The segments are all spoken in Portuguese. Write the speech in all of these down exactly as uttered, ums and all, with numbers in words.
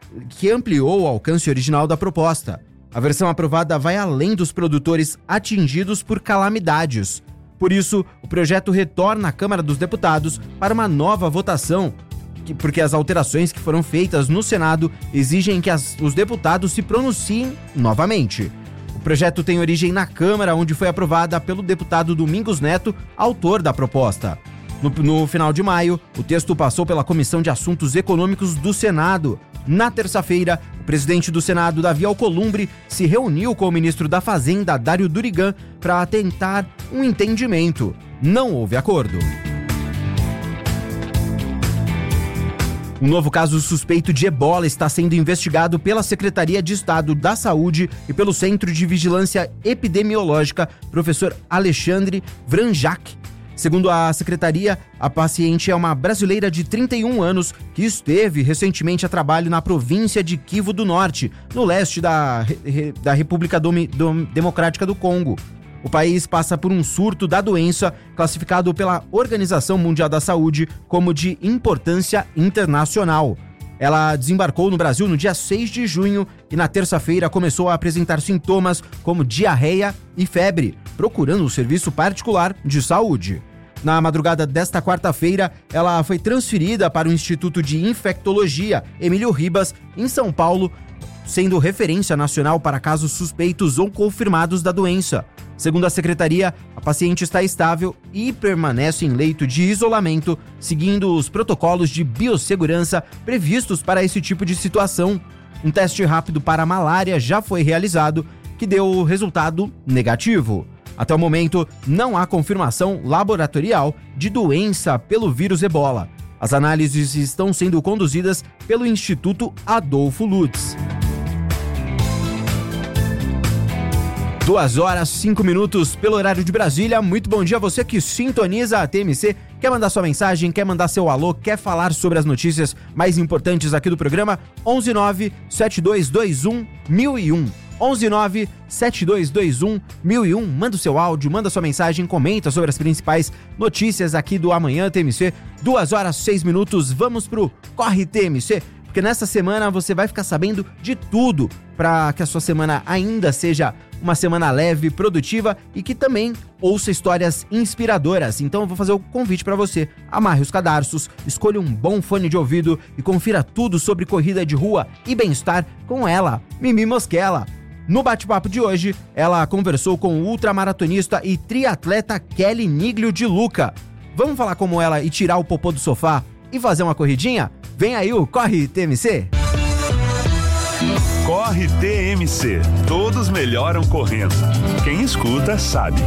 que ampliou o alcance original da proposta. A versão aprovada vai além dos produtores atingidos por calamidades. Por isso, o projeto retorna à Câmara dos Deputados para uma nova votação, porque as alterações que foram feitas no Senado exigem que as, os deputados se pronunciem novamente. O projeto tem origem na Câmara, onde foi aprovada pelo deputado Domingos Neto, autor da proposta. No, no final de maio, o texto passou pela Comissão de Assuntos Econômicos do Senado. Na terça-feira, o presidente do Senado, Davi Alcolumbre, se reuniu com o ministro da Fazenda, Dário Durigan, para tentar um entendimento. Não houve acordo. Um novo caso suspeito de ebola está sendo investigado pela Secretaria de Estado da Saúde e pelo Centro de Vigilância Epidemiológica, professor Alexandre Vranjak. Segundo a secretaria, a paciente é uma brasileira de trinta e um anos que esteve recentemente a trabalho na província de Kivu do Norte, no leste da, da República Domi, Dom, Democrática do Congo. O país passa por um surto da doença, classificado pela Organização Mundial da Saúde como de importância internacional. Ela desembarcou no Brasil no dia seis de junho e na terça-feira começou a apresentar sintomas como diarreia e febre, procurando um serviço particular de saúde. Na madrugada desta quarta-feira, ela foi transferida para o Instituto de Infectologia Emílio Ribas, em São Paulo, sendo referência nacional para casos suspeitos ou confirmados da doença. Segundo a secretaria, a paciente está estável e permanece em leito de isolamento, seguindo os protocolos de biossegurança previstos para esse tipo de situação. Um teste rápido para a malária já foi realizado, que deu resultado negativo. Até o momento, não há confirmação laboratorial de doença pelo vírus ebola. As análises estão sendo conduzidas pelo Instituto Adolfo Lutz. Duas horas, cinco minutos pelo horário de Brasília. Muito bom dia a você que sintoniza a T M C. Quer mandar sua mensagem, quer mandar seu alô, quer falar sobre as notícias mais importantes aqui do programa? onze nove sete dois dois um mil e um. onze nove sete dois dois um mil e um. Manda o seu áudio, manda sua mensagem, comenta sobre as principais notícias aqui do Amanhã T M C. Duas horas, seis minutos. Vamos pro Corre T M C. Porque nessa semana você vai ficar sabendo de tudo para que a sua semana ainda seja uma semana leve, produtiva e que também ouça histórias inspiradoras. Então eu vou fazer o convite para você. Amarre os cadarços, escolha um bom fone de ouvido e confira tudo sobre corrida de rua e bem-estar com ela, Mimi Mosquela. No bate-papo de hoje, ela conversou com o ultramaratonista e triatleta Kelly Niglio de Luca. Vamos falar como ela ir tirar o popô do sofá e fazer uma corridinha? Vem aí o Corre T M C. Corre T M C. Todos melhoram correndo. Quem escuta sabe.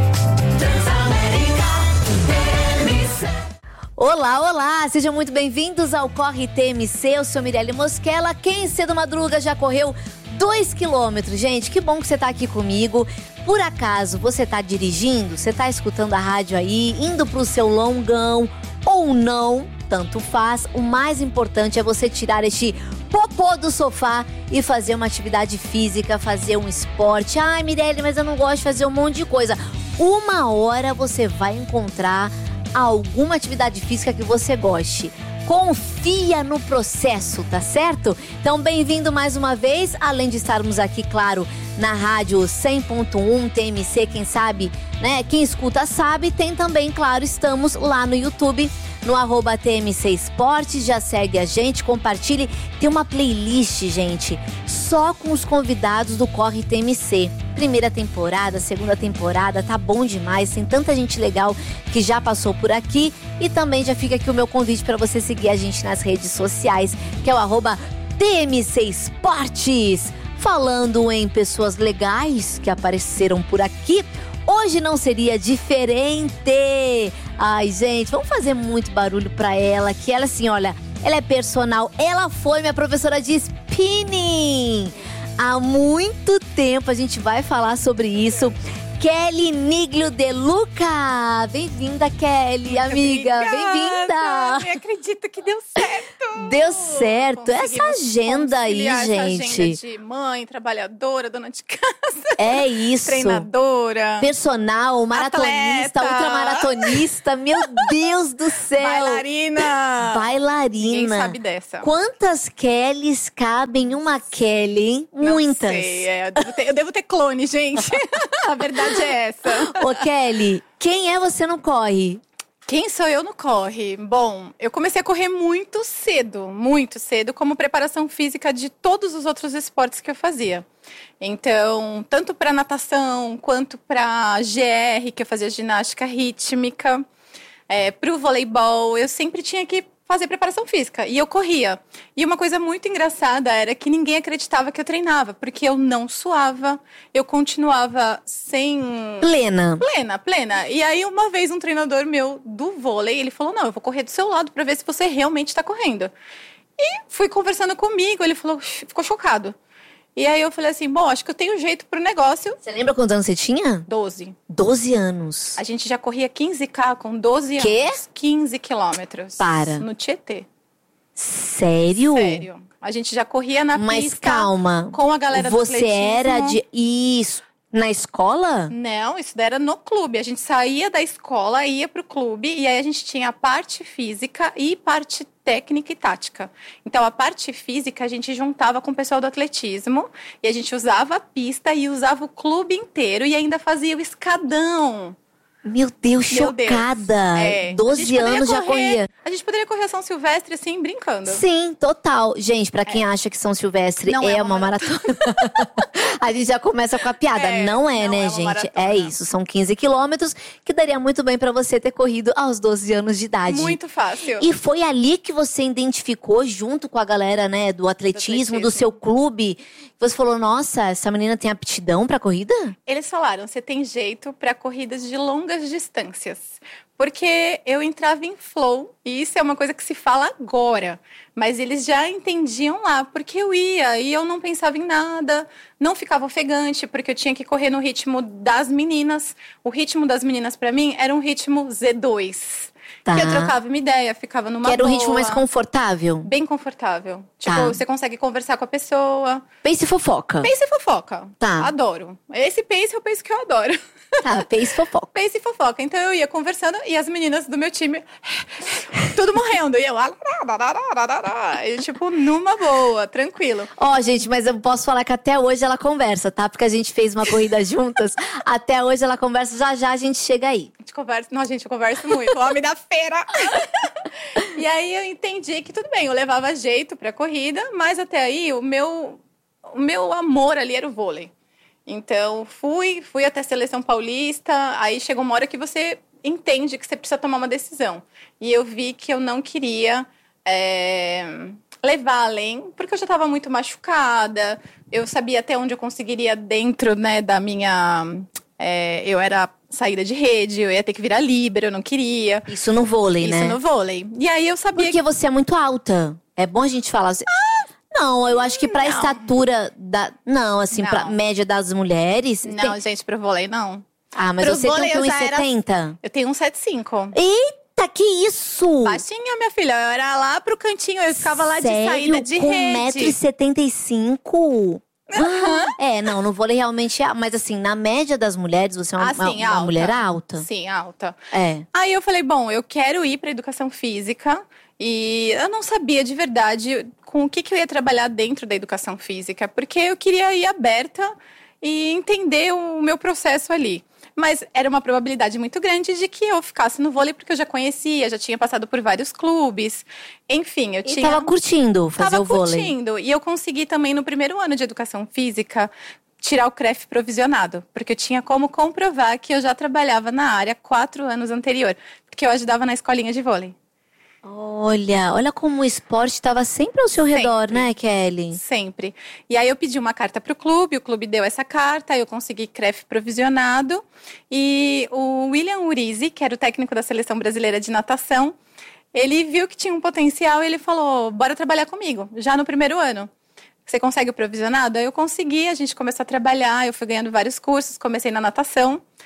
Olá, olá! Sejam muito bem-vindos ao Corre T M C. Eu sou Mirelle Mosquela. Quem cedo madruga já correu dois quilômetros. Gente, que bom que você tá aqui comigo. Por acaso você tá dirigindo? Você tá escutando a rádio aí, indo pro seu longão ou não? Tanto faz, o mais importante é você tirar este popô do sofá e fazer uma atividade física, fazer um esporte. Ai, Mirelle, mas eu não gosto de fazer um monte de coisa. Uma hora você vai encontrar alguma atividade física que você goste. Confia no processo, tá certo? Então, bem-vindo mais uma vez, além de estarmos aqui, claro, na rádio cem ponto um T M C, quem sabe, né? Quem escuta sabe, tem também, claro, estamos lá no YouTube, no arroba T M C Esportes, já segue a gente, compartilhe. Tem uma playlist, gente, só com os convidados do Corre T M C. Primeira temporada, segunda temporada, tá bom demais, tem tanta gente legal que já passou por aqui. E também já fica aqui o meu convite para você seguir a gente nas redes sociais, que é o arroba T M C Esportes. Falando em pessoas legais que apareceram por aqui, hoje não seria diferente. Ai, gente, vamos fazer muito barulho pra ela, que ela, assim, olha, ela é personal, ela foi minha professora de spinning. Há muito tempo a gente vai falar sobre isso. Kelly Niglio de Luca. Bem-vinda, Kelly, amiga. Bem-vinda. Nem acredito que deu certo. Deu certo. Essa Conseguimos agenda aí, conciliar gente. Essa agenda de mãe, trabalhadora, dona de casa. É isso. Treinadora. Personal, maratonista, Atleta. ultramaratonista. Meu Deus do céu. Bailarina. Bailarina. Ninguém sabe dessa. Quantas Kellys cabem em uma Kelly, hein? Não Muitas. sei, é, eu, devo ter, eu devo ter clone, gente. A verdade é essa. Ô, Kelly, quem é você no corre? Quem sou eu no corre? Bom, eu comecei a correr muito cedo, muito cedo, como preparação física de todos os outros esportes que eu fazia. Então, tanto para natação, quanto para G R, que eu fazia ginástica rítmica, é, para o voleibol, eu sempre tinha que fazer preparação física, e eu corria. E uma coisa muito engraçada era que ninguém acreditava que eu treinava, porque eu não suava, eu continuava sem... Plena. Plena, plena. E aí, uma vez, um treinador meu do vôlei, ele falou, não, eu vou correr do seu lado pra ver se você realmente tá correndo. E fui conversando comigo, ele falou, ficou chocado. E aí eu falei assim, bom, acho que eu tenho jeito pro negócio. Você lembra quantos anos você tinha? doze. doze anos. A gente já corria quinze K com doze Quê? anos. quinze quilômetros. Para. No Tietê. Sério? Sério. A gente já corria na Mas pista. calma. Com a galera do Você atletismo. era de... Isso. Na escola? Não, isso daí era no clube. A gente saía da escola, ia pro clube. E aí a gente tinha a parte física e parte técnica e tática. Então, a parte física a gente juntava com o pessoal do atletismo. E a gente usava a pista e usava o clube inteiro. E ainda fazia o escadão. Meu Deus, Meu Deus. chocada. É. doze A gente poderia anos já correr- corria. A gente poderia correr São Silvestre assim, brincando. Sim, total. Gente, pra quem acha que São Silvestre Não é, é uma uma maratona, a gente já começa com a piada. É, não é, não né, é uma gente? maratona. É isso. São quinze quilômetros que daria muito bem pra você ter corrido aos doze anos de idade. Muito fácil. E foi ali que você identificou, junto com a galera, né, do atletismo, do, atletismo. seu clube, que você falou, nossa, essa menina tem aptidão pra corrida? Eles falaram, você tem jeito para corridas de longas distâncias. Porque eu entrava em flow, e isso é uma coisa que se fala agora. Mas eles já entendiam lá, porque eu ia e eu não pensava em nada, não ficava ofegante, porque eu tinha que correr no ritmo das meninas. O ritmo das meninas, para mim, era um ritmo Z dois. Tá. Que eu trocava uma ideia, ficava numa Que era um boa, ritmo mais confortável? bem confortável. Tipo, Tá. você consegue conversar com a pessoa. Pace e fofoca. Pace e fofoca. Tá. Adoro. Esse pace é o pace que eu adoro. Tá, pace e fofoca. Pace e fofoca. Então eu ia conversando e as meninas do meu time, tudo morrendo. E eu lá, e, tipo, numa boa, tranquilo. Ó, gente, mas eu posso falar que até hoje ela conversa, tá? Porque a gente fez uma corrida juntas. Até hoje ela conversa, já já a gente chega aí. A gente conversa. Não, gente, eu converso muito. O homem da feira. E aí eu entendi que tudo bem, eu levava jeito pra corrida, mas até aí o meu, o meu amor ali era o vôlei. Então, fui, fui até a Seleção Paulista, aí chegou uma hora que você entende que você precisa tomar uma decisão. E eu vi que eu não queria é, levar além, porque eu já estava muito machucada, eu sabia até onde eu conseguiria dentro, né, da minha... É, eu era saída de rede, eu ia ter que virar líbero, eu não queria. Isso no vôlei, Isso né? no vôlei. E aí eu sabia Porque você é muito alta. É bom a gente falar. Não, eu acho que pra não. estatura da. Não, assim, Não. pra média das mulheres. que... tem- Não, gente, pro vôlei não. Ah, mas pro você tem vôlei que eu um já e era- setenta. Eu tenho um sete cinco. Eita, que isso! Baixinha, minha filha. Eu era lá pro cantinho, eu ficava lá de Sério? saída de Com um rede. metro e setenta e cinco? É, não, no vôlei realmente é. Mas assim, na média das mulheres, você é uma, Ah, sim, uma- uma alta. mulher alta. Sim, alta. É. Aí eu falei, bom, eu quero ir pra educação física. E eu não sabia de verdade com o que, que eu ia trabalhar dentro da educação física. Porque eu queria ir aberta e entender o meu processo ali. Mas era uma probabilidade muito grande de que eu ficasse no vôlei, porque eu já conhecia, já tinha passado por vários clubes. Enfim, eu E tinha... tava curtindo fazer Tava o vôlei. curtindo. E eu consegui também, no primeiro ano de educação física, tirar o C R E F provisionado. Porque eu tinha como comprovar que eu já trabalhava na área quatro anos anterior. Porque eu ajudava na escolinha de vôlei. Olha, olha como o esporte estava sempre ao seu Sempre. redor, né, Kelly? Sempre. E aí eu pedi uma carta pro clube, o clube deu essa carta, eu consegui C R E F provisionado. E o William Urizi, que era o técnico da Seleção Brasileira de Natação, ele viu que tinha um potencial e ele falou, bora trabalhar comigo, já no primeiro ano. Você consegue o provisionado? Aí eu consegui, a gente começou a trabalhar, eu fui ganhando vários cursos, comecei na natação.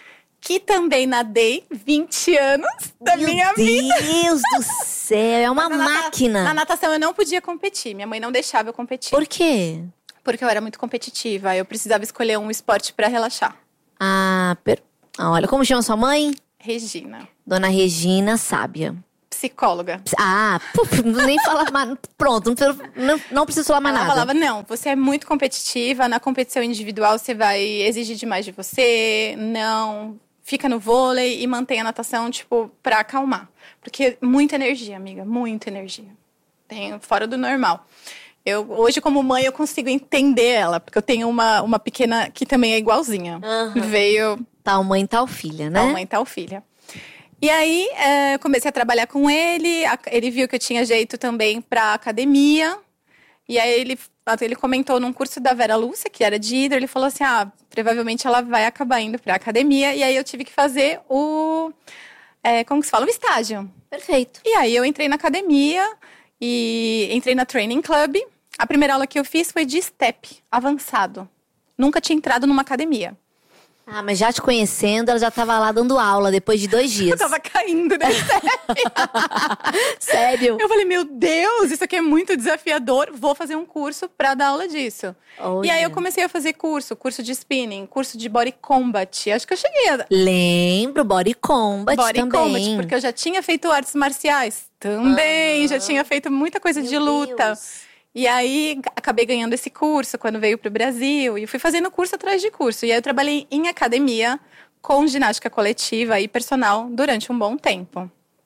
que também nadei vinte anos da Meu minha vida. Meu Deus do céu, é uma Na nata- máquina. Na natação eu não podia competir, minha mãe não deixava eu competir. Por quê? Porque eu era muito competitiva, eu precisava escolher um esporte pra relaxar. Ah, per... ah, olha, como chama sua mãe? Regina, Dona Regina Sábia. psicóloga. Ah, puf, não nem falar mais. Pronto, não preciso, não, não preciso falar mais Ela nada. falava, não, você é muito competitiva, na competição individual você vai exigir demais de você, não, fica no vôlei e mantém a natação, tipo, pra acalmar. Porque muita energia, amiga, muita energia. Tem fora do normal. Eu, hoje, como mãe, eu consigo entender ela, porque eu tenho uma, uma pequena que também é igualzinha. Uhum. Veio Tal mãe, tal filha, né? tal mãe, tal filha. E aí, é, eu comecei a trabalhar com ele, a- ele viu que eu tinha jeito também pra academia. E aí, ele, ele comentou num curso da Vera Lúcia, que era de hidro, ele falou assim, ah, provavelmente ela vai acabar indo pra academia. E aí, eu tive que fazer o, é, como que se fala? O estágio. Perfeito. E aí, eu entrei na academia e entrei na Training Club. A primeira aula que eu fiz foi de step, avançado. Nunca tinha entrado numa academia. Ah, mas já te conhecendo, ela já tava lá dando aula depois de dois dias. Eu tava caindo nesse step. Sério? Eu falei, meu Deus, isso aqui é muito desafiador. Vou fazer um curso pra dar aula disso. Olha. E aí eu comecei a fazer curso, curso de spinning, curso de body combat. Acho que eu cheguei a Lembro, Body Combat body também. combat, porque eu já tinha feito artes marciais. Também, já tinha feito muita coisa Meu de luta. Deus. E aí, g- acabei ganhando esse curso quando veio pro Brasil. E fui fazendo curso atrás de curso. E aí, eu trabalhei em academia com ginástica coletiva e personal durante um bom tempo.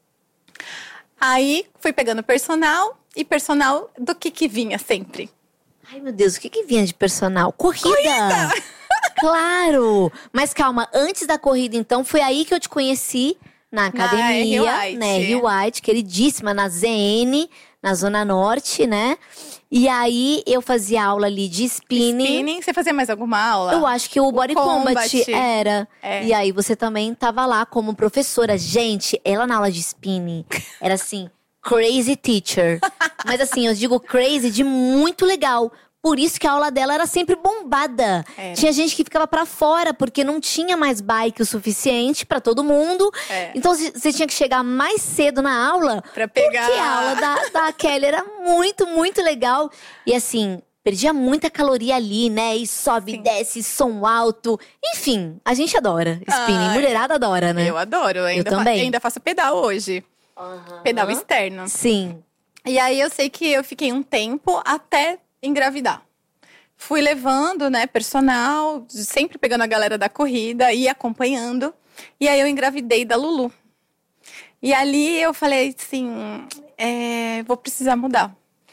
Aí, fui pegando personal. E personal do que que vinha sempre? Ai, meu Deus, o que que vinha de personal? Corrida! Claro! Mas calma, antes da corrida, então, foi aí que eu te conheci na academia, R. White. né? R. White, queridíssima, na Z N, na Zona Norte, né? E aí, eu fazia aula ali de spinning. Spinning. Você fazia mais alguma aula? Eu acho que o Body Combat, Combat. era. É. E aí, você também tava lá como professora. Gente, ela na aula de spinning era assim, crazy teacher. Mas assim, eu digo crazy de muito legal. Por isso que a aula dela era sempre bombada. Era. Tinha gente que ficava pra fora, porque não tinha mais bike o suficiente pra todo mundo. É. Então, c- você tinha que chegar mais cedo na aula. Pra pegar. Porque a aula da, da Kelly era muito, muito legal. E assim, perdia muita caloria ali, né? E sobe, Sim. desce, som alto. Enfim, a gente adora spinning. Ai, Mulherada adora, né? Eu adoro. Eu ainda, fa- também. ainda faço pedal hoje. Pedal externo. Sim. E aí eu sei que eu fiquei um tempo até engravidar. Fui levando, né, personal, sempre pegando a galera da corrida e acompanhando. E aí eu engravidei da Lulu. E ali eu falei assim, é, vou precisar mudar.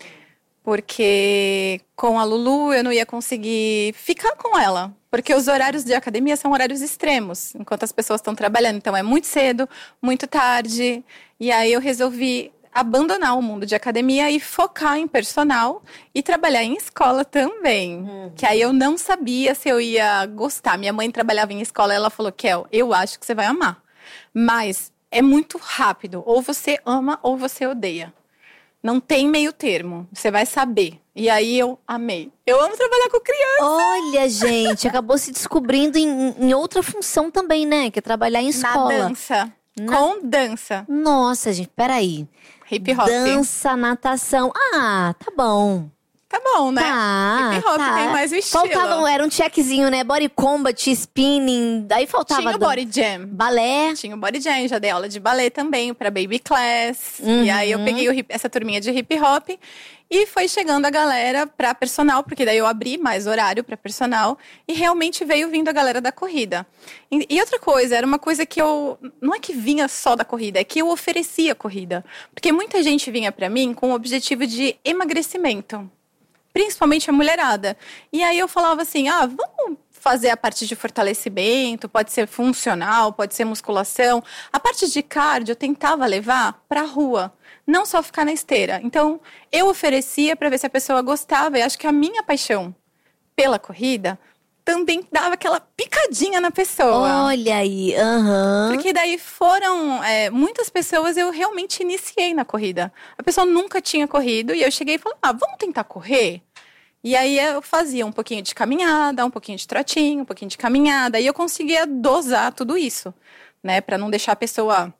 Porque com a Lulu eu não ia conseguir ficar com ela. Porque os horários de academia são horários extremos, enquanto as pessoas estão trabalhando. Então é muito cedo, muito tarde. E aí eu resolvi abandonar o mundo de academia e focar em personal e trabalhar em escola também. Que aí eu não sabia se eu ia gostar. Minha mãe trabalhava em escola e ela falou, Kel, eu acho que você vai amar. Mas é muito rápido. Ou você ama ou você odeia. Não tem meio termo. Você vai saber. E aí eu amei. Eu amo trabalhar com criança. Olha, gente, acabou se descobrindo em, em outra função também, né? Que é trabalhar em Na escola. dança. Na- Com dança. Nossa, gente, peraí. Hip hop. Dança, natação. Ah, tá bom. Tá bom, né? Tá, Hip hop tá. tem mais o estilo. Faltava, era um checkzinho, né? Body combat, spinning, daí faltava… Tinha o dan- body jam. Balé. Tinha o body jam, já dei aula de balé também pra baby class. Uhum. E aí eu peguei o hip- essa turminha de hip hop e foi chegando a galera pra personal, porque daí eu abri mais horário pra personal e realmente veio vindo a galera da corrida. E, e outra coisa, era uma coisa que eu não é que vinha só da corrida, é que eu oferecia corrida, porque muita gente vinha pra mim com o objetivo de emagrecimento. Principalmente a mulherada. E aí eu falava assim, ah, vamos fazer a parte de fortalecimento, pode ser funcional, pode ser musculação. A parte de cardio eu tentava levar pra rua, não só ficar na esteira. Então, eu oferecia pra ver se a pessoa gostava. E acho que a minha paixão pela corrida também dava aquela picadinha na pessoa. Olha aí, aham. Porque daí foram é, muitas pessoas eu realmente iniciei na corrida. A pessoa nunca tinha corrido e eu cheguei e falei, ah, vamos tentar correr? E aí eu fazia um pouquinho de caminhada, um pouquinho de trotinho, um pouquinho de caminhada. E eu conseguia dosar tudo isso, né? Para não deixar a pessoa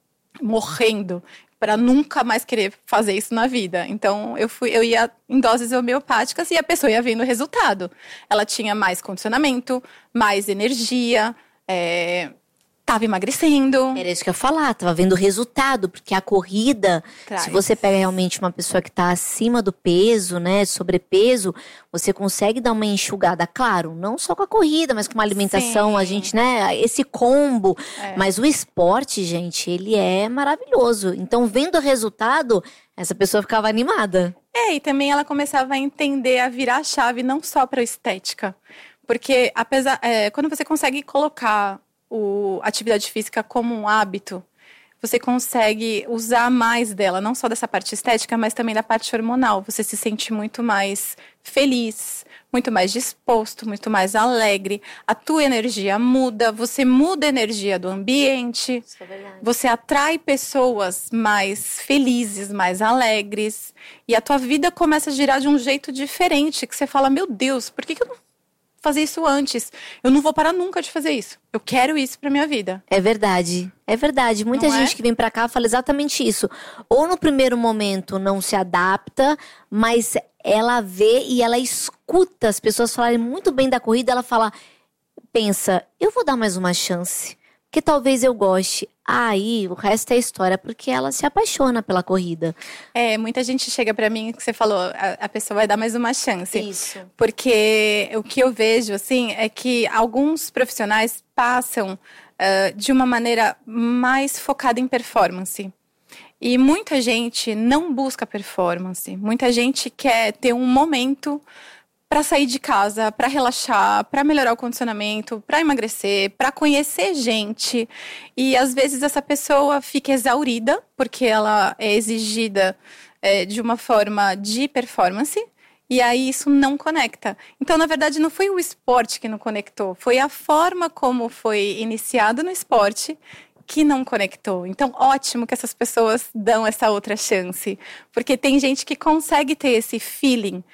morrendo, para nunca mais querer fazer isso na vida. Então, eu, fui, eu ia em doses homeopáticas e a pessoa ia vendo o resultado. Ela tinha mais condicionamento, mais energia, é, tava emagrecendo. Era isso que eu ia falar, tava vendo o resultado, porque a corrida, Traz. se você pega realmente uma pessoa que tá acima do peso, né, sobrepeso, você consegue dar uma enxugada, claro, não só com a corrida, mas com uma alimentação, Sim. a gente, né, esse combo. É. Mas o esporte, gente, ele é maravilhoso. Então, vendo o resultado, essa pessoa ficava animada. É, e também ela começava a entender, a virar a chave, não só para estética. Porque, apesar, é, quando você consegue colocar o, a atividade física como um hábito, você consegue usar mais dela, não só dessa parte estética, mas também da parte hormonal. Você se sente muito mais feliz, muito mais disposto, muito mais alegre. A tua energia muda, você muda a energia do ambiente. Isso é verdade. Você atrai pessoas mais felizes, mais alegres. E a tua vida começa a girar de um jeito diferente, que você fala, meu Deus, por que, que eu não fazer isso antes? Eu não vou parar nunca de fazer isso. Eu quero isso pra minha vida. É verdade, é verdade. Muita Não é? gente que vem pra cá fala exatamente isso. Ou no primeiro momento não se adapta, mas ela vê e ela escuta as pessoas falarem muito bem da corrida. Ela fala, pensa, eu vou dar mais uma chance, porque talvez eu goste. Aí o resto é história, porque ela se apaixona pela corrida. É, muita gente chega pra mim, que você falou, a, a pessoa vai dar mais uma chance. Isso. Porque o que eu vejo, assim, é que alguns profissionais passam uh, de uma maneira mais focada em performance. E muita gente não busca performance. Muita gente quer ter um momento para sair de casa, para relaxar, para melhorar o condicionamento, para emagrecer, para conhecer gente. E às vezes essa pessoa fica exaurida, porque ela é exigida é, de uma forma de performance. E aí isso não conecta. Então, na verdade, não foi o esporte que não conectou. Foi a forma como foi iniciado no esporte que não conectou. Então, ótimo que essas pessoas dão essa outra chance. Porque tem gente que consegue ter esse feeling.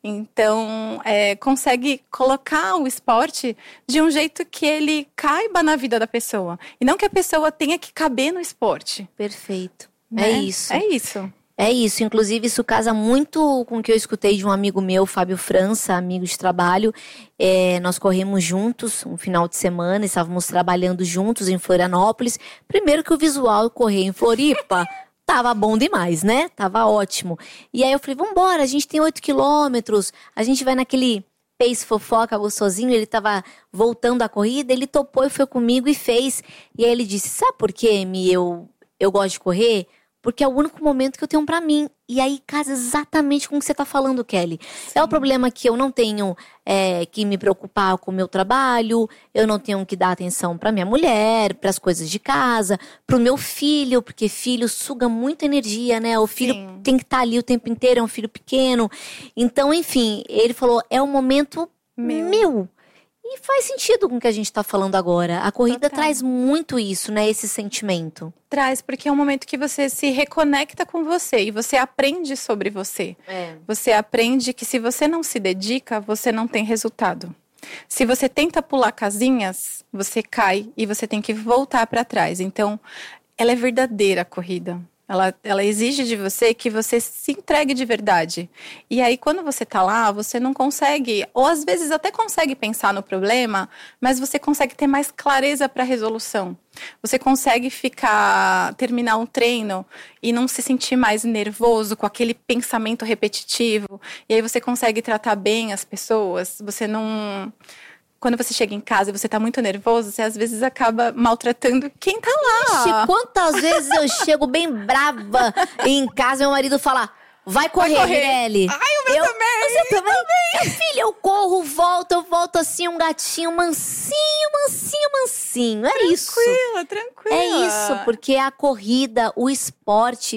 Então, é, consegue colocar o esporte de um jeito que ele caiba na vida da pessoa. E não que a pessoa tenha que caber no esporte. Perfeito. Né? É isso. É isso. É isso, inclusive isso casa muito com o que eu escutei de um amigo meu, Fábio França, amigo de trabalho. É, nós corremos juntos um final de semana, estávamos trabalhando juntos em Florianópolis. Primeiro que o visual correr em Floripa tava bom demais, né? Tava ótimo. E aí eu falei, vambora, a gente tem oito quilômetros, a gente vai naquele pace fofoca gostosinho. Ele tava voltando da corrida, ele topou e foi comigo e fez. E aí ele disse, sabe por que, Emi, eu, eu gosto de correr? Porque é o único momento que eu tenho pra mim. E aí casa exatamente com o que você tá falando, Kelly. Sim. É o problema que eu não tenho é, que me preocupar com o meu trabalho. Eu não tenho que dar atenção pra minha mulher, pras coisas de casa, pro meu filho. Porque filho suga muita energia, né? O filho Sim. tem que estar ali o tempo inteiro, é um filho pequeno. Então, enfim, ele falou, é um momento Meu. meu. E faz sentido com o que a gente tá falando agora. A corrida Total. traz muito isso, né? Esse sentimento. Traz, porque é um momento que você se reconecta com você e você aprende sobre você. É. Você aprende que se você não se dedica, você não tem resultado. Se você tenta pular casinhas, você cai e você tem que voltar para trás. Então, ela é verdadeira a corrida. Ela, ela exige de você que você se entregue de verdade. E aí, quando você tá lá, você não consegue, ou às vezes até consegue pensar no problema, mas você consegue ter mais clareza para a resolução. Você consegue ficar, terminar um treino e não se sentir mais nervoso com aquele pensamento repetitivo. E aí você consegue tratar bem as pessoas. Você não... Quando você chega em casa e você tá muito nervoso, você às vezes acaba maltratando quem tá lá. Ixi, quantas vezes eu chego bem brava em casa e meu marido fala, vai correr, correr. Mirelle. Ai, o meu eu, também, Você também? Minha filha, eu corro, volto, eu volto assim, um gatinho mansinho, mansinho, mansinho. É isso. Tranquila, tranquila. É isso, porque a corrida, o esporte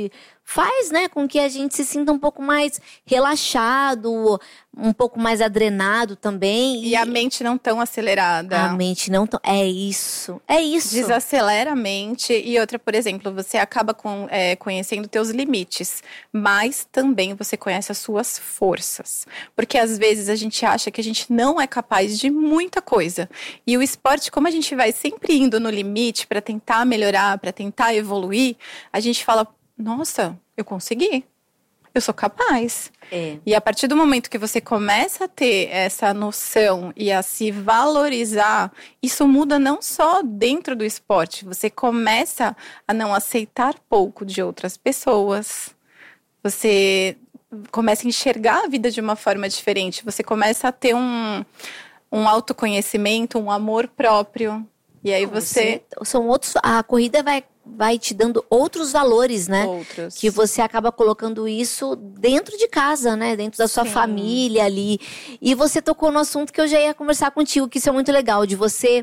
faz, né, com que a gente se sinta um pouco mais relaxado, um pouco mais adrenado também. E, e a mente não tão acelerada. A mente não tão… É isso, é isso. Desacelera a mente. E outra, por exemplo, você acaba com, é, conhecendo teus limites. Mas também você conhece as suas forças. Porque às vezes a gente acha que a gente não é capaz de muita coisa. E o esporte, como a gente vai sempre indo no limite para tentar melhorar, para tentar evoluir, a gente fala… Nossa, eu consegui, eu sou capaz. É. E a partir do momento que você começa a ter essa noção e a se valorizar, isso muda não só dentro do esporte. Você começa a não aceitar pouco de outras pessoas. Você começa a enxergar a vida de uma forma diferente. Você começa a ter um, um autoconhecimento, um amor próprio. E aí você… São outros… A corrida vai… vai te dando outros valores, né? Outros. Que você acaba colocando isso dentro de casa, né? Dentro da sua Sim. família ali. E você tocou no assunto que eu já ia conversar contigo, que isso é muito legal, de você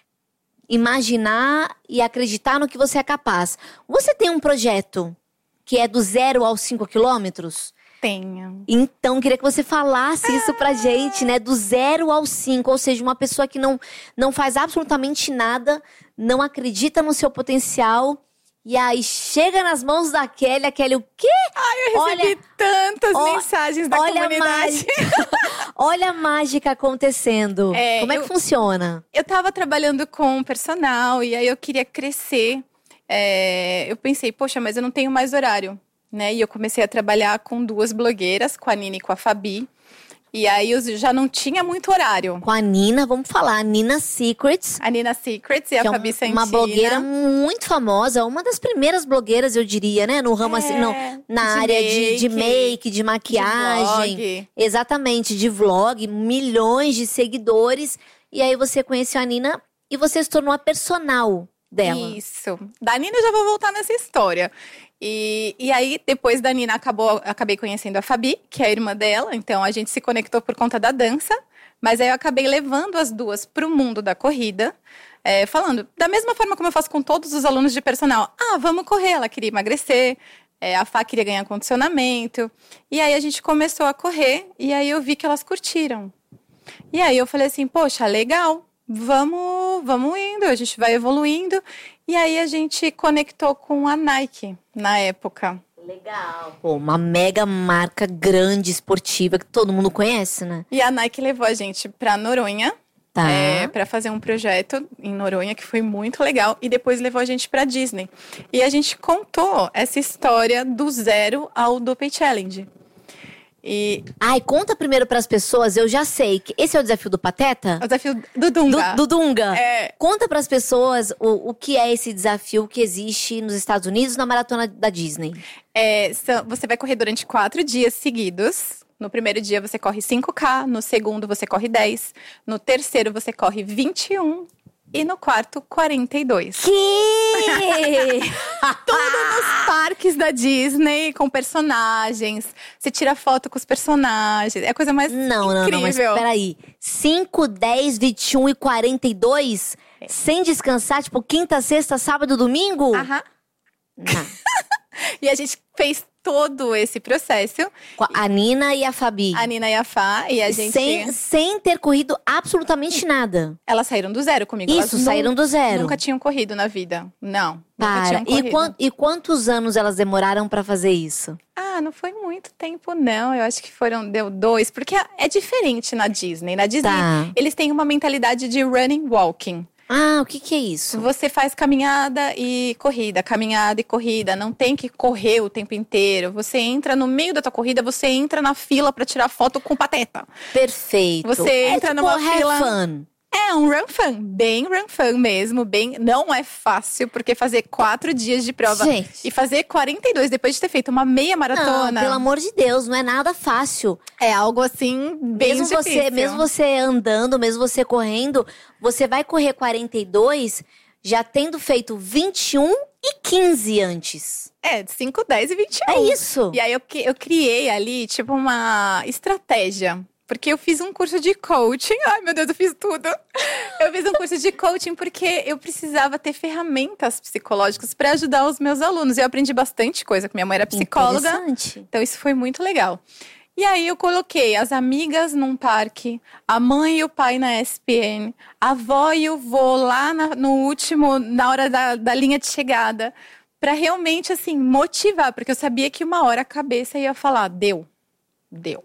imaginar e acreditar no que você é capaz. Você tem um projeto que é do zero aos cinco quilômetros? Tenho. Então, queria que você falasse isso pra gente, né? Do zero ao cinco, ou seja, uma pessoa que não, não faz absolutamente nada, não acredita no seu potencial, e aí chega nas mãos da Kelly, a Kelly, o quê? Ai, eu recebi Olha, tantas ó, mensagens da olha comunidade. A mágica, olha a mágica acontecendo. É, Como é que eu- funciona? Eu tava trabalhando com personal e aí eu queria crescer. É, eu pensei, poxa, mas eu não tenho mais horário, né? E eu comecei a trabalhar com duas blogueiras, com a Nina e com a Fabi. E aí eu já não tinha muito horário. Com a Nina, vamos falar, Nina Secrets. A Nina Secrets e a Que é Fabi um- Santina. uma blogueira muito famosa, uma das primeiras blogueiras, eu diria, né? No ramo É, assim, não, na de área de, de make, make, de maquiagem. de vlog. Exatamente, de vlog, milhões de seguidores. E aí você conheceu a Nina e você se tornou a personal dela. Isso. Da Nina eu já vou voltar nessa história. E, e aí, depois da Nina, acabou, acabei conhecendo a Fabi, que é a irmã dela. Então, a gente se conectou por conta da dança. Mas aí eu acabei levando as duas pro mundo da corrida. É, falando, da mesma forma como eu faço com todos os alunos de personal. Ah, vamos correr. Ela queria emagrecer. É, a Fá queria ganhar condicionamento. E aí, a gente começou a correr. E aí, eu vi que elas curtiram. E aí, eu falei assim, poxa, legal. Vamos, vamos indo, a gente vai evoluindo. E aí a gente conectou com a Nike na época. Legal. Pô, uma mega marca grande, esportiva, que todo mundo conhece, né? E a Nike levou a gente pra Noronha, Tá. é, para fazer um projeto em Noronha, que foi muito legal. E depois levou a gente pra Disney. E a gente contou essa história do zero ao Dopey Challenge. E Ai, conta primeiro pras pessoas, eu já sei que esse é o desafio do Pateta? o desafio do Dunga. Do, do Dunga. É. Conta pras pessoas o, o que é esse desafio que existe nos Estados Unidos na maratona da Disney. É, são- você vai correr durante quatro dias seguidos. No primeiro dia você corre cinco K, no segundo você corre dez, no terceiro você corre vinte e um e no quarto quarenta e dois. Que? Tudo nos parques da Disney, com personagens. Você tira foto com os personagens. É a coisa mais Não, não, incrível. não, mas peraí. cinco, dez, vinte e um e quarenta e dois? Sem descansar, tipo, quinta, sexta, sábado, domingo? Aham. Não. E a gente fez todo esse processo. Com a Nina e a Fabi. A Nina e a Fá. E a gente… Sem, sem ter corrido absolutamente nada. Elas saíram do zero comigo. Isso, Elas saíram nu- do zero. Nunca tinham corrido na vida. Não, nunca Para. tinham E, corrido. quan- e quantos anos elas demoraram pra fazer isso? Ah, não foi muito tempo, não. Eu acho que foram, deu dois. Porque é diferente na Disney. Na Disney, Tá. eles têm uma mentalidade de running walking. Ah, o que que é isso? Você faz caminhada e corrida, caminhada e corrida. Não tem que correr o tempo inteiro. Você entra no meio da tua corrida, você entra na fila pra tirar foto com o Pateta. Perfeito. Você é entra tipo numa have fila- fun. É um run fun, bem run fun mesmo, bem, não é fácil, porque fazer quatro dias de prova Gente. e fazer quarenta e dois depois de ter feito uma meia Não, maratona, pelo amor de Deus, não é nada fácil. é algo assim bem Mesmo difícil. você, mesmo você andando, mesmo você correndo, você vai correr quarenta e dois já tendo feito vinte e um e quinze antes. É, cinco, dez e vinte e um. É isso. E aí eu, que- eu criei ali, tipo, uma estratégia. porque eu fiz um curso de coaching. Ai, meu Deus, eu fiz tudo. Eu fiz um curso de coaching porque eu precisava ter ferramentas psicológicas para ajudar os meus alunos. Eu aprendi bastante coisa, porque minha mãe era psicóloga. Interessante. Então isso foi muito legal. E aí eu coloquei as amigas num parque, a mãe e o pai na E S P N, a avó e o vô lá na, no último, na hora da, da linha de chegada, para realmente, assim, motivar. Porque eu sabia que uma hora a cabeça ia falar, deu, deu.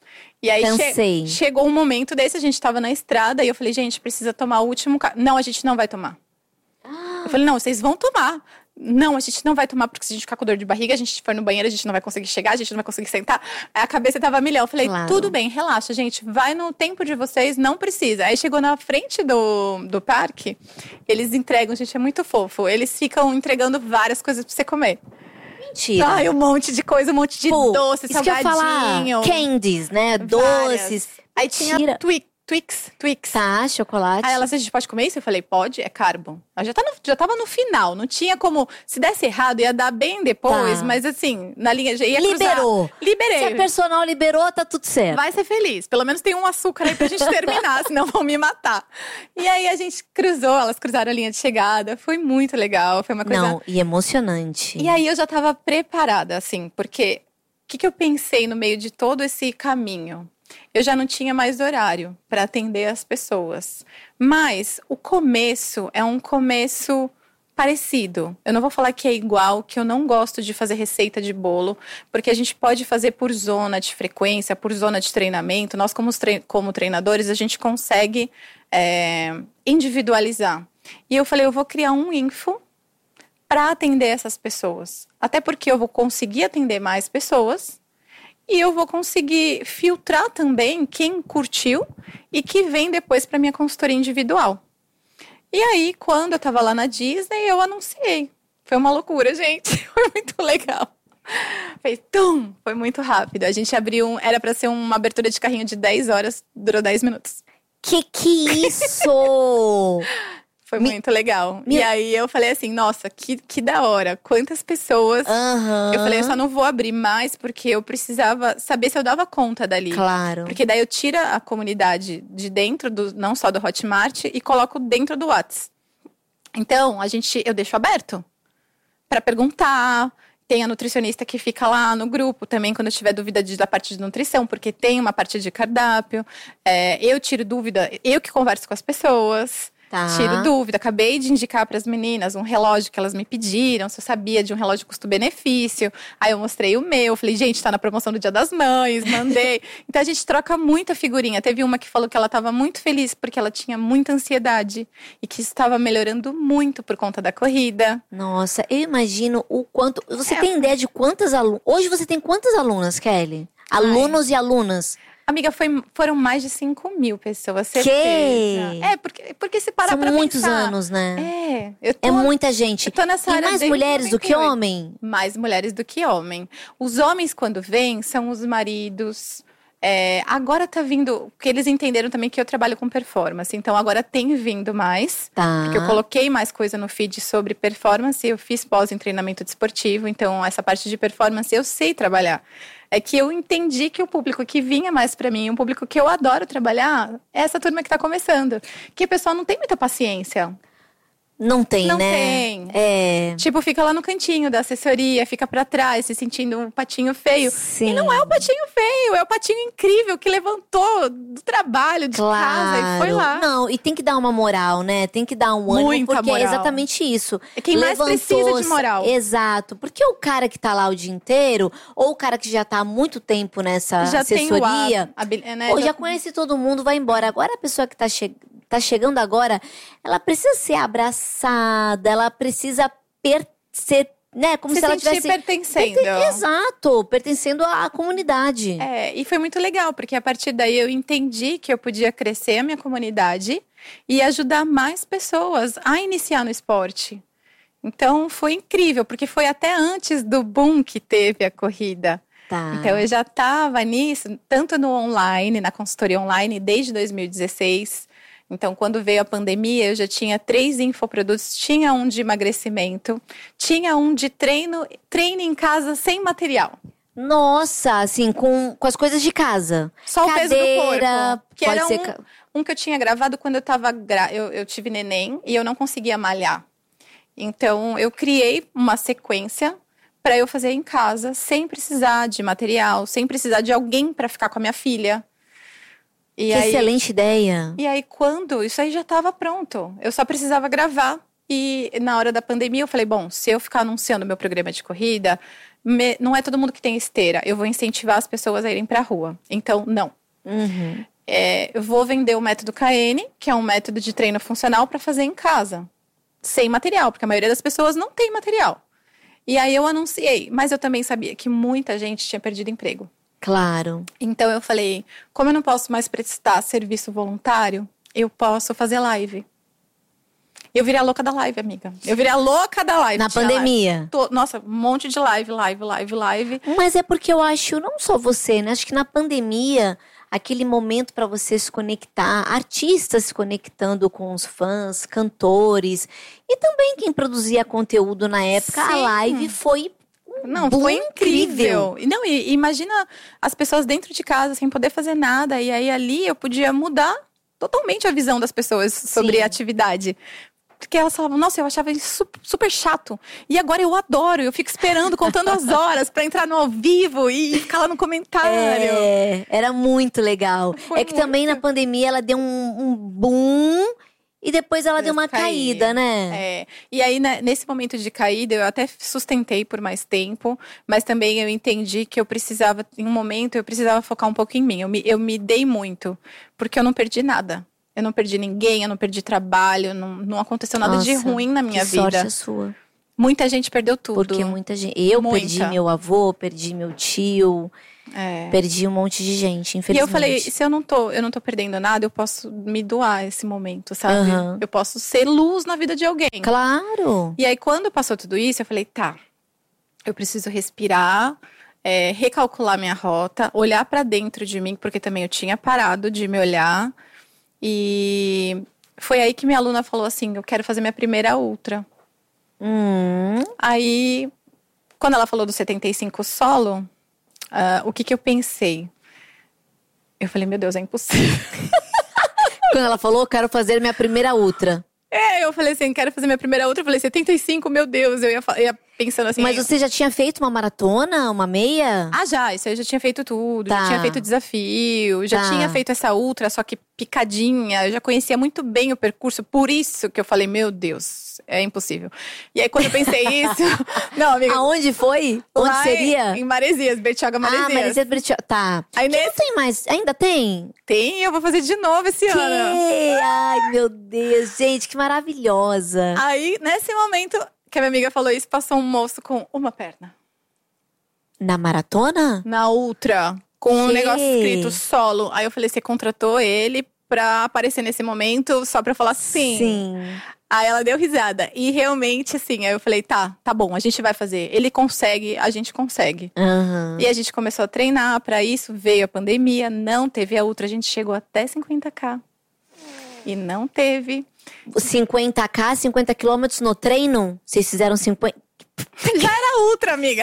E aí che- chegou um momento desse, a gente tava na estrada, e eu falei, gente, precisa tomar o último... Ca... Não, a gente não vai tomar. Ah. Eu falei, não, vocês vão tomar. Não, a gente não vai tomar, porque se a gente ficar com dor de barriga, a gente for no banheiro, a gente não vai conseguir chegar, a gente não vai conseguir sentar. Aí a cabeça tava a milhão. Eu falei, claro. Tudo bem, relaxa, gente. Vai no tempo de vocês, não precisa. Aí chegou na frente do, do parque, eles entregam, gente, é muito fofo. Eles ficam entregando várias coisas pra você comer. Mentira. Ai, um monte de coisa, um monte de Pô, doce, isso salgadinho. Que eu ia falar. Candies, né? Várias. Doces. Aí tinha Tira. Twix. Twix, Twix. Tá, chocolate. Aí ela disse, a gente pode comer isso? Eu falei, pode, é carbo. Ela já, tá no, já tava no final, não tinha como… Se desse errado, ia dar bem depois, tá. Mas assim, na linha… Ia Liberou. Cruzar. Liberei. Se a personal liberou, tá tudo certo. Vai ser feliz. Pelo menos tem um açúcar aí pra gente terminar, senão vão me matar. E aí a gente cruzou, elas cruzaram a linha de chegada. Foi muito legal, foi uma coisa… Não, e emocionante. E aí eu já tava preparada, assim, porque… O que, que eu pensei no meio de todo esse caminho? Eu já não tinha mais horário para atender as pessoas. Mas o começo é um começo parecido. Eu não vou falar que é igual, que eu não gosto de fazer receita de bolo, porque a gente pode fazer por zona de frequência, por zona de treinamento. Nós, como, tre- como treinadores, a gente consegue é, individualizar. E eu falei, eu vou criar um info para atender essas pessoas. Até porque eu vou conseguir atender mais pessoas. E eu vou conseguir filtrar também quem curtiu e que vem depois para minha consultoria individual. E aí, quando eu tava lá na Disney, eu anunciei. Foi uma loucura, gente. Foi muito legal. Fez tum! Foi muito rápido. A gente abriu, um, era para ser uma abertura de carrinho de dez horas, durou dez minutos. Que que isso? Foi Me... muito legal. Me... E aí eu falei assim, nossa, que, que da hora. Quantas pessoas… Uhum. Eu falei, eu só não vou abrir mais porque eu precisava saber se eu dava conta dali. Claro. Porque daí eu tiro a comunidade de dentro, do, não só do Hotmart, e coloco dentro do Whats. Então, a gente, eu deixo aberto para perguntar. Tem a nutricionista que fica lá no grupo também, quando eu tiver dúvida de, da parte de nutrição, porque tem uma parte de cardápio. É, eu tiro dúvida, eu que converso com as pessoas. Tá. Tiro dúvida. Acabei de indicar para as meninas um relógio que elas me pediram, se eu sabia de um relógio custo-benefício. Aí eu mostrei o meu, falei, gente, tá na promoção do Dia das Mães, mandei. Então a gente troca muita figurinha. Teve uma que falou que ela estava muito feliz porque ela tinha muita ansiedade e que estava melhorando muito por conta da corrida. Nossa, eu imagino o quanto… Você é. tem ideia de quantas alunas… Hoje você tem quantas alunas, Kelly? Alunos Ai. e alunas? Amiga, foi, foram mais de cinco mil pessoas, certeza. Que? É, porque, porque se parar São pra muitos pensar, anos, né? É. Eu tô, é muita gente. Eu tô nessa e área mais mulheres do que homem? Mais mulheres do que homem. Os homens, quando vêm, são os maridos… É, agora tá vindo… Porque eles entenderam também que eu trabalho com performance. Então, agora tem vindo mais. Tá. Porque eu coloquei mais coisa no feed sobre performance. Eu fiz pós em treinamento desportivo. Então, essa parte de performance eu sei trabalhar. É que eu entendi que o público que vinha mais pra mim, um público que eu adoro trabalhar, é essa turma que tá começando. Que o pessoal não tem muita paciência. Não tem, não né? Não tem. É. Tipo, fica lá no cantinho da assessoria, fica pra trás, se sentindo um patinho feio. Sim. E não é o patinho feio, é o patinho incrível que levantou do trabalho, de claro. casa e foi lá. Não, e tem que dar uma moral, né? Tem que dar um ânimo, Muita porque moral. é exatamente isso. É quem mais precisa de moral. Exato. Porque o cara que tá lá o dia inteiro, ou o cara que já tá há muito tempo nessa já assessoria, tem o a, a, né? ou já... já conhece todo mundo, vai embora. Agora a pessoa que tá chegando… Tá chegando agora, ela precisa ser abraçada, ela precisa per ser, né, como se se ela sentir tivesse pertencendo. Perten exato, pertencendo à comunidade. É, e foi muito legal, porque a partir daí eu entendi que eu podia crescer a minha comunidade e ajudar mais pessoas a iniciar no esporte. Então foi incrível, porque foi até antes do boom que teve a corrida. Tá. Então eu já estava nisso, tanto no online, na consultoria online, desde dois mil e dezesseis. Então, quando veio a pandemia, eu já tinha três infoprodutos. Tinha um de emagrecimento, tinha um de treino, treino em casa sem material. Nossa, assim, com, com as coisas de casa. Só o peso do corpo. Que pode era ser um, ca- um que eu tinha gravado quando eu tava… Gra... Eu, eu tive neném e eu não conseguia malhar. Então, eu criei uma sequência para eu fazer em casa, sem precisar de material, sem precisar de alguém para ficar com a minha filha. E Que aí, excelente ideia. E aí, quando… Isso aí já estava pronto. Eu só precisava gravar. E na hora da pandemia, eu falei, bom, se eu ficar anunciando meu programa de corrida… Me, não é todo mundo que tem esteira. Eu vou incentivar as pessoas a irem pra rua. Então, não. Uhum. É, eu vou vender o método K N, que é um método de treino funcional para fazer em casa. Sem material, porque a maioria das pessoas não tem material. E aí eu anunciei. Mas eu também sabia que muita gente tinha perdido emprego. Claro. Então eu falei, como eu não posso mais prestar serviço voluntário, eu posso fazer live. Eu virei a louca da live, amiga. Eu virei a louca da live. Na Tinha pandemia. live. Tô- Nossa, um monte de live, live, live, live. Mas é porque eu acho, não só você, né? Acho que na pandemia, aquele momento para você se conectar, artistas se conectando com os fãs, cantores. E também quem produzia conteúdo na época, a Sim. live foi um Não, boom foi incrível. E Não, e imagina as pessoas dentro de casa sem poder fazer nada. E aí ali eu podia mudar totalmente a visão das pessoas sobre Sim. a atividade. Porque elas falavam, nossa, eu achava isso su- super chato. E agora eu adoro, eu fico esperando, contando as horas pra entrar no ao vivo e ficar lá no comentário. É, era muito legal. Foi é que também muito. na pandemia ela deu um, um boom e depois ela deu uma Cair. caída, né? É. E aí, né, nesse momento de caída, eu até sustentei por mais tempo, mas também eu entendi que eu precisava, em um momento, eu precisava focar um pouco em mim. Eu me, eu me dei muito, porque eu não perdi nada. Eu não perdi ninguém, eu não perdi trabalho, não, não aconteceu nada de Nossa, ruim na minha que vida. sorte a sua. Muita gente perdeu tudo. Porque muita gente. Eu Muita. perdi meu avô, perdi meu tio, É. perdi um monte de gente, E infelizmente. eu falei, se eu não tô, eu não tô perdendo nada, eu posso me doar esse momento, sabe? Aham. Eu posso ser luz na vida de alguém. Claro. E aí, quando passou tudo isso, eu falei, tá, eu preciso respirar, é, recalcular minha rota, olhar pra dentro de mim, porque também eu tinha parado de me olhar. E foi aí que minha aluna falou assim, eu quero fazer minha primeira ultra. Hum, Aí, quando ela falou do setenta e cinco solo, ah, o que que eu pensei? Eu falei, meu Deus, é impossível. quando ela falou, quero fazer minha primeira ultra. É, eu falei assim, quero fazer minha primeira ultra. Eu falei, setenta e cinco, meu Deus. Eu ia, fa- ia pensando assim… Mas você já tinha feito uma maratona, uma meia? Ah, já, isso aí eu já tinha feito tudo, Tá. já tinha feito desafio, já Tá. tinha feito essa ultra, só que picadinha, eu já conhecia muito bem o percurso, por isso que eu falei, meu Deus, é impossível. E aí quando eu pensei isso, não, amiga, Aonde foi? Onde lá seria? Em, em Maresias, Bertioga Maresias. Ah, Maresias Bertioga. Tá. Aí Que não nesse tem mais. Ainda tem? tem, eu vou fazer de novo esse Que? ano. Ai, meu Deus, gente, que maravilhosa. Aí, nesse momento que a minha amiga falou isso, passou um moço com uma perna. Na maratona? Na ultra, com um Que? negócio escrito solo. Aí eu falei, você contratou ele pra aparecer nesse momento só pra falar sim. Sim. Aí ela deu risada. E realmente, assim, aí eu falei, tá, tá bom, a gente vai fazer. Ele consegue, a gente consegue. Aham. E a gente começou a treinar pra isso, veio a pandemia, não teve a ultra, a gente chegou até cinquenta quilos. E não teve. cinquenta quilos, cinquenta quilômetros no treino? Vocês fizeram cinquenta. Já era ultra, amiga.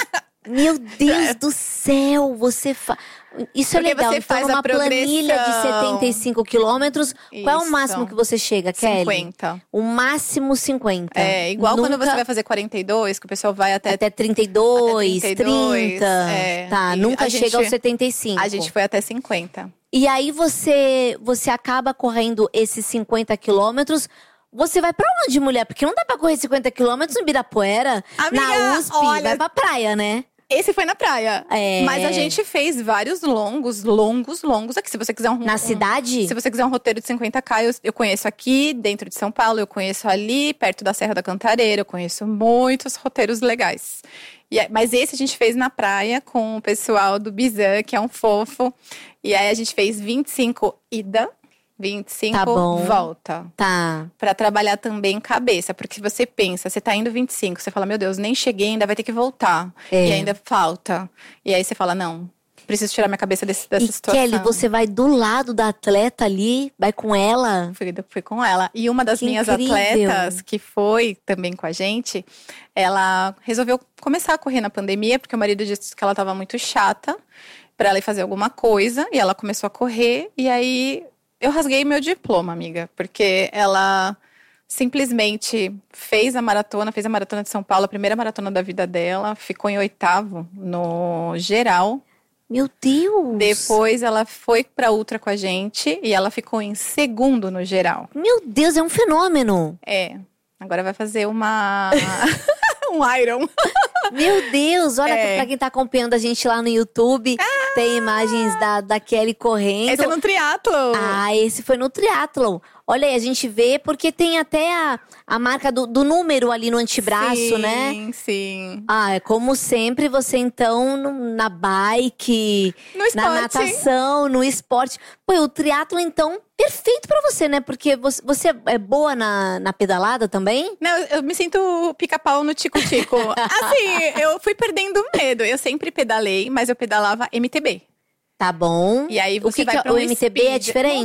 Meu Deus do céu, você faz. Isso é Porque legal. você Então, faz a numa planilha de progressão. setenta e cinco quilômetros, qual é o Isso. máximo que você chega, Kelly? cinquenta. O máximo cinquenta. É, igual Nunca... quando você vai fazer quarenta e dois, que o pessoal vai até… Até trinta e dois, Até trinta e dois, trinta. é. Tá, E nunca a chega gente- aos setenta e cinco. A gente foi até cinquenta. E aí você, você acaba correndo esses cinquenta quilômetros. Você vai pra onde, mulher? Porque não dá pra correr cinquenta quilômetros em Ibirapuera. Amiga, na U S P, olha- vai pra praia, né? Esse foi na praia. É. Mas a gente fez vários longos, longos, longos. Aqui, se você quiser um… Na um- cidade? Se você quiser um roteiro de cinquenta quilos, eu, eu conheço aqui, dentro de São Paulo. Eu conheço ali, perto da Serra da Cantareira. Eu conheço muitos roteiros legais. E, aí- mas esse a gente fez na praia com o pessoal do Bizan, que é um fofo. E aí a gente fez vinte e cinco ida, vinte e cinco Tá bom. volta. Tá. Pra trabalhar também cabeça. Porque se você pensa, você tá indo vinte e cinco, você fala, meu Deus, nem cheguei, ainda vai ter que voltar. É. E ainda falta. E aí você fala, não, preciso tirar minha cabeça desse, dessa E situação. Kelly, você vai do lado da atleta ali, vai com ela? Fui, fui com ela. E uma das Que minhas incrível. atletas, que foi também com a gente, ela resolveu começar a correr na pandemia, porque o marido disse que ela estava muito chata para ela ir fazer alguma coisa. E ela começou a correr. E aí, eu rasguei meu diploma, amiga. Porque ela simplesmente fez a maratona, fez a maratona de São Paulo, a primeira maratona da vida dela. Ficou em oitavo no geral. Meu Deus! Depois ela foi pra ultra com a gente e ela ficou em segundo no geral. Meu Deus, é um fenômeno! É, agora vai fazer uma um Iron. Meu Deus, olha É. pra quem tá acompanhando a gente lá no YouTube, Ah! tem imagens da, da Kelly correndo. Esse é no triatlo. Ah, esse foi no triatlon. Olha aí, a gente vê, porque tem até a, a marca do, do número ali no antebraço, sim, né? Sim, sim. Ah, é como sempre, você então no- na bike, No esporte. na natação, no esporte. Pô, o triatlo então, perfeito pra você, né? Porque você, você é boa na, na pedalada também? Não, eu me sinto pica-pau no tico-tico. Assim, eu fui perdendo medo. Eu sempre pedalei, mas eu pedalava M T B. Tá bom. E aí o você que vai que é- pra um o M T B é speed. diferente?